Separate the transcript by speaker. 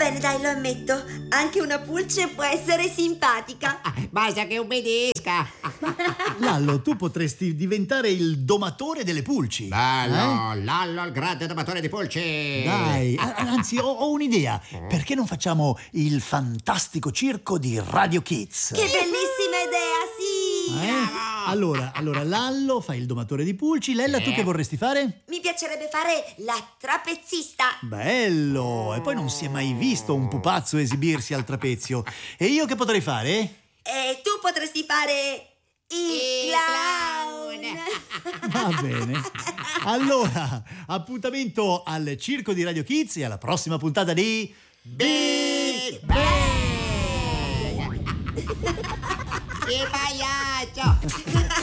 Speaker 1: bene, dai, lo ammetto. Anche una pulce può essere simpatica.
Speaker 2: Basta che obbedisca.
Speaker 3: Lallo, tu potresti diventare il domatore delle pulci.
Speaker 2: Bello, Lallo il grande domatore di pulci.
Speaker 3: Dai, anzi, ho un'idea. Perché non facciamo il fantastico circo di Radio Kids?
Speaker 1: Che bellissima idea, sì!
Speaker 3: Allora, Lallo fa il domatore di pulci. Lella, tu che vorresti fare?
Speaker 1: Mi piacerebbe fare la trapezzista.
Speaker 3: Bello! E poi non si è mai visto un pupazzo esibirsi al trapezio. E io che potrei fare?
Speaker 1: E tu potresti fare il clown.
Speaker 3: Va bene. Allora, appuntamento al circo di Radio Kids e alla prossima puntata di
Speaker 2: Big Bang! Il pagliaccio!